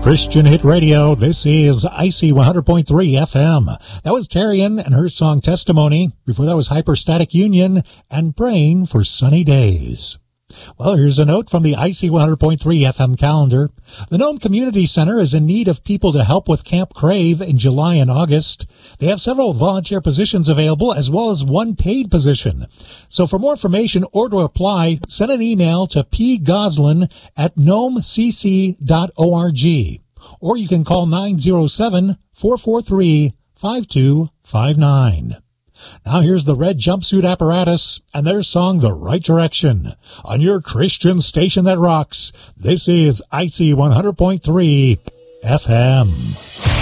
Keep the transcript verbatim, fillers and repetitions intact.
Christian Hit Radio. This is I C one hundred point three F M. That was Tarian and her song Testimony. Before that was Hyperstatic Union and Praying for Sunny Days. Well, here's a note from the I C one hundred point three F M calendar. The Nome Community Center is in need of people to help with Camp Crave in July and August. They have several volunteer positions available as well as one paid position. So for more information or to apply, send an email to pgoslin at nome c c dot org. Or you can call nine oh seven, four four three, five two five nine. Now here's the Red Jumpsuit Apparatus and their song The Right Direction. On your Christian station that rocks, this is I C one hundred point three F M.